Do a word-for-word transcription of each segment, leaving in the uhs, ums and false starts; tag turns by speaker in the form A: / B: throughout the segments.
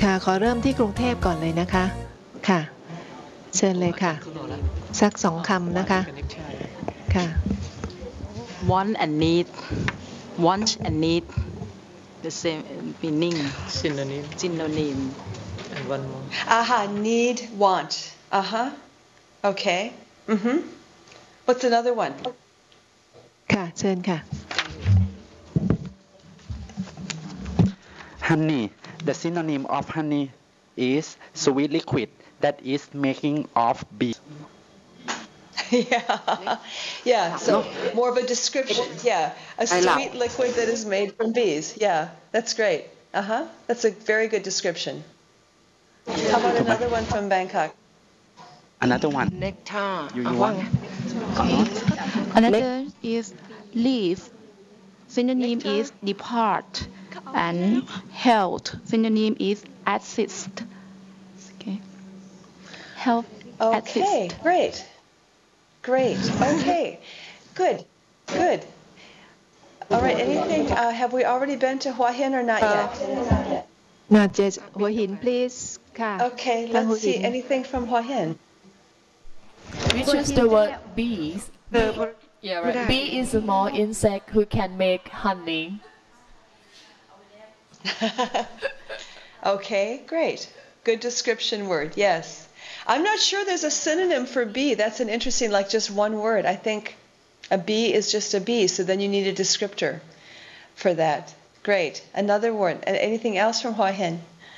A: ค่ะขอเริ่มที่กรุงเทพก่อนเลยนะคะค่ะเชิญเลยค่ะสักสองคำนะคะค่ะ
B: want and need want and need the same meaning
C: synonym
B: synonym
C: and one more
D: aha need want uh-huh okay mm-hmm what's another one
A: ค่ะเชิญค่ะ
E: honey the synonym of honey is sweet liquid that is making of bees
D: yeah yeah so more of a description yeah a sweet liquid that is made from bees yeah that's great uh-huh that's a very good description how about another one from Bangkok
E: another one
F: nectar
E: you, you want
G: another is leaf synonym is depart and health synonym is assist okay health
D: okay
G: assist
D: great great okay good good all right anything uh, have we already been to Hua Hin or not yet
A: not yet หัวหิน please ค่ะ
D: okay let's see anything from Hua Hin
H: we choose the word bees yeah right bee is a small insect who can make honey
D: okay great good description word yes I'm not sure there's a synonym for bee that's an interesting like just one word I think a bee is just a bee so then you need a descriptor for that great another word anything else from Hua Hin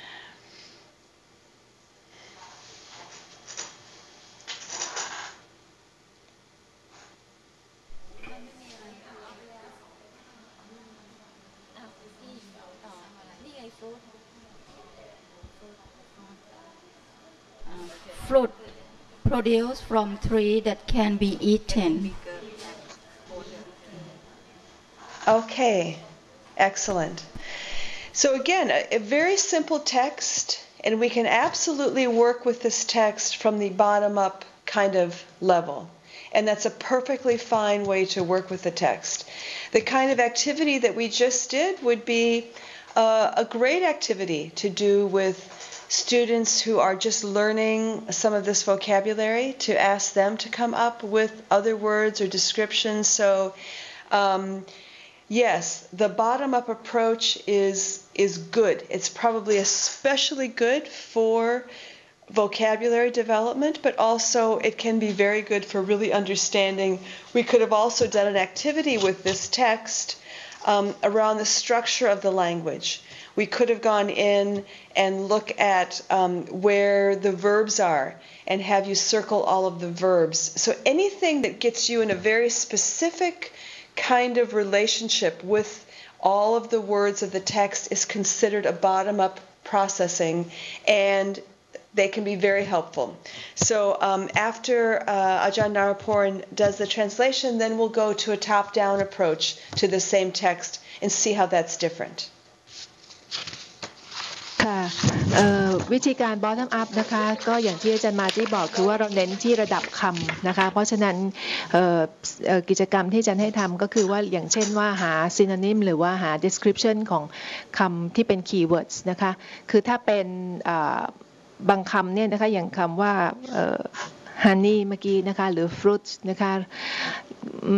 I: fruit produced from tree that can be eaten
D: okay excellent so again a, a very simple text and we can absolutely work with this text from the bottom up kind of level and that's a perfectly fine way to work with the text the kind of activity that we just did would be uh, a great activity to do with students who are just learning some of this vocabulary to ask them to come up with other words or descriptions so um, yes the bottom-up approach is is good it's probably especially good for vocabulary development but also it can be very good for really understanding we could have also done an activity with this text um, around the structure of the language we could have gone in and look at um, where the verbs are and have you circle all of the verbs. So anything that gets you in a very specific kind of relationship with all of the words of the text is considered a bottom-up processing and they can be very helpful. So um, after uh, Ajahn Naraporan does the translation, then we'll go to a top-down approach to the same text and see how that's different.
A: ค่ะวิธีการ bottom up นะคะก็อย่างที่อาจารย์มาที่บอกคือว่าเราเน้นที่ระดับคำนะคะเพราะฉะนั้นกิจกรรมที่อาจารย์ให้ทำก็คือว่าอย่างเช่นว่าหา synonym หรือว่าหา description ของคำที่เป็น keywords นะคะคือถ้าเป็นบางคำเนี่ยนะคะอย่างคำว่า honey เมื่อกี้นะคะหรือ fruit นะคะ